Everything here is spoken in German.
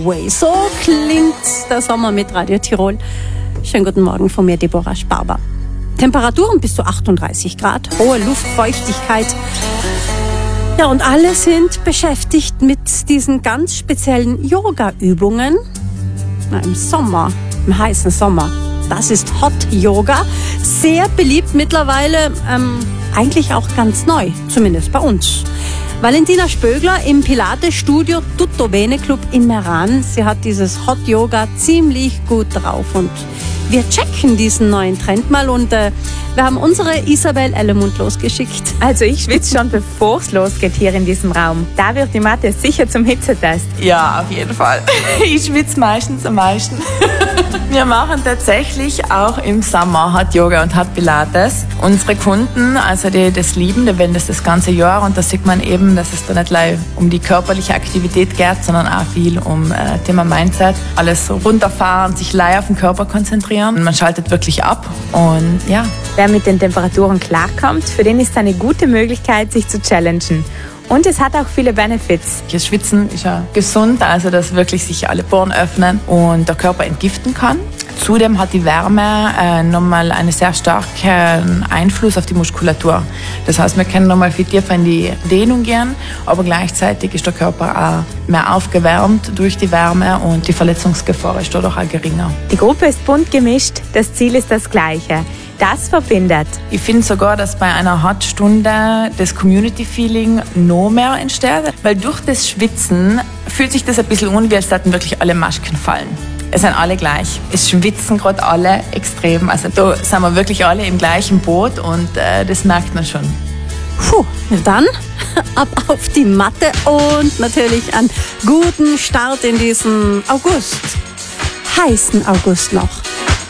So klingt der Sommer mit Radio Tirol. Schönen guten Morgen von mir, Deborah Sparber. Temperaturen bis zu 38 Grad, hohe Luftfeuchtigkeit. Ja, und alle sind beschäftigt mit diesen ganz speziellen Yoga-Übungen. Im Sommer, im heißen Sommer. Das ist Hot Yoga. Sehr beliebt mittlerweile, eigentlich auch ganz neu, zumindest bei uns. Valentina Spögler im Pilates-Studio Tutto Bene Club in Meran. Sie hat dieses Hot Yoga ziemlich gut drauf und wir checken diesen neuen Trend mal und wir haben unsere Isabel Ellemund losgeschickt. Also ich schwitze schon, bevor es losgeht hier in diesem Raum. Da wird die Matte sicher zum Hitzetest. Ja, auf jeden Fall. Ich schwitze meistens am meisten. Wir machen tatsächlich auch im Sommer Hot Yoga und Hot Pilates. Unsere Kunden, also die das lieben, die wollen das ganze Jahr und da sieht man eben, dass es da nicht gleich um die körperliche Aktivität geht, sondern auch viel um Thema Mindset. Alles so runterfahren, sich leicht auf den Körper konzentrieren. Man schaltet wirklich ab und ja. Wer mit den Temperaturen klarkommt, für den ist es eine gute Möglichkeit, sich zu challengen. Und es hat auch viele Benefits. Das Schwitzen ist ja gesund, also dass wirklich sich alle Poren öffnen und der Körper entgiften kann. Zudem hat die Wärme nochmal einen sehr starken Einfluss auf die Muskulatur. Das heißt, wir können nochmal viel tiefer in die Dehnung gehen, aber gleichzeitig ist der Körper auch mehr aufgewärmt durch die Wärme und die Verletzungsgefahr ist dadurch auch geringer. Die Gruppe ist bunt gemischt, das Ziel ist das gleiche. Das verbindet. Ich finde sogar, dass bei einer Hot-Stunde das Community-Feeling noch mehr entsteht, weil durch das Schwitzen fühlt sich das ein bisschen an, wie als hätten wirklich alle Masken fallen. Es sind alle gleich. Es schwitzen gerade alle extrem. Also da sind wir wirklich alle im gleichen Boot und das merkt man schon. Puh, dann ab auf die Matte und natürlich einen guten Start in diesen August. Heißen August noch.